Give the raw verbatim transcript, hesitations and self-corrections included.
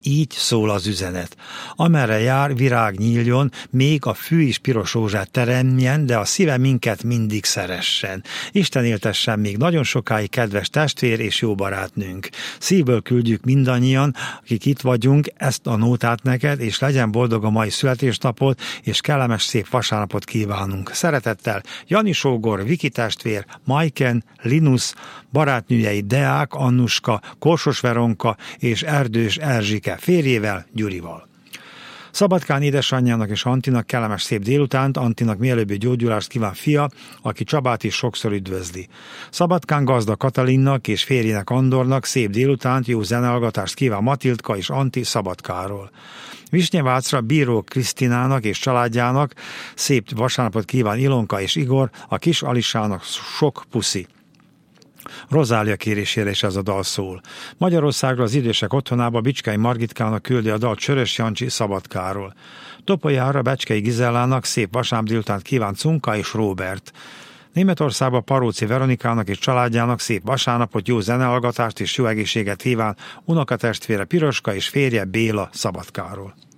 Így szól az üzenet. Amerre jár, virág nyíljon, még a fű is piros rózsát teremjen, de a szíve minket mindig szeressen. Isten éltessen még nagyon sokáig, kedves testvér és jó barátnőnk. Szívből küldjük mindannyian, akik itt vagyunk, ezt a nótát neked, és legyen boldog a mai születésnapod, és kellemes szép vasárnapot kívánunk. Szeretettel Jani sógor, Viki testvér, Majken, Linus, barátnőjei Deák, Annuska, Korsos Veronka és Erdős Erzsike férjével, Gyurival. Szabadkán édesanyjának és Antinak kellemes szép délutánt, Antinak mielőbbi gyógyulást kíván fia, aki Csabát is sokszor üdvözli. Szabadkán gazda Katalinnak és férjének Andornak szép délutánt, jó zenehallgatást kíván Matildka és Anti Szabadkáról. Visnyevácra Bíró Krisztinának és családjának szép vasárnapot kíván Ilonka és Igor, a kis Alisának sok puszi. Rozália kérésére is ez a dal szól. Magyarországra az idősek otthonába Bicskei Margitkának küldi a dal Csörös Jancsi Szabadkáról. Topoljára Becskei Gizellának szép vasárnap délutánt kíván Cunka és Róbert. Németországba Paróci Veronikának és családjának szép vasárnapot, jó zenehallgatást és jó egészséget kíván unokatestvére Piroska és férje Béla Szabadkáról.